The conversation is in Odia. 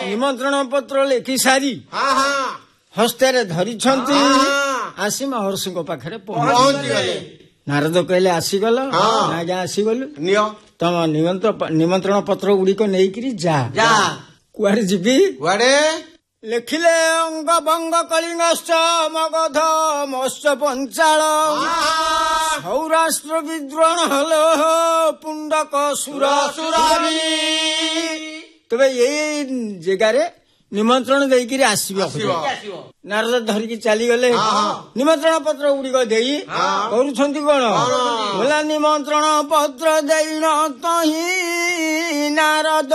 ନିମନ୍ତ୍ରଣ ପତ୍ର ଲେଖି ସାରି ହସ୍ତରେ ଧରିଛନ୍ତି ଆସି ମହର୍ଷିଙ୍କ ପାଖରେ ପହଞ୍ଚିଗଲେ। ନାରଦ କହିଲେ ଆସିଗଲ? ଆଜ୍ଞା ଆସିଗଲୁ। ତମ ନିମନ୍ତ୍ରଣ ପତ୍ର ଗୁଡିକ ନେଇକିରି ଯା। କୁଆଡେ ଯିବି? କୁଆଡେ ଲେଖିଲେ ଅଙ୍ଗ ବଙ୍ଗ କଳିଙ୍ଗଶ୍ଚ ମଗଧ ମତ୍ସ୍ୟ ପଞ୍ଚାଳ ସୌରାଷ୍ଟ୍ର ବିଦ୍ରୋଣ ହଲ ପୁଣ୍ଡକ ସୁର ସୁରାରୀ। ତେବେ ଏଇ ଜାଗାରେ ନିମନ୍ତ୍ରଣ ଦେଇକିରି ଆସିବ। ନାରଦ ଧରିକି ଚାଲିଗଲେ। ନିମନ୍ତ୍ରଣ ପତ୍ର ଗୁଡିକ ଦେଇ କରୁଛନ୍ତି କଣ? ବୋଲା ନିମନ୍ତ୍ରଣ ପତ୍ର ଦେଇ ନ ତହିଁ ନାରଦ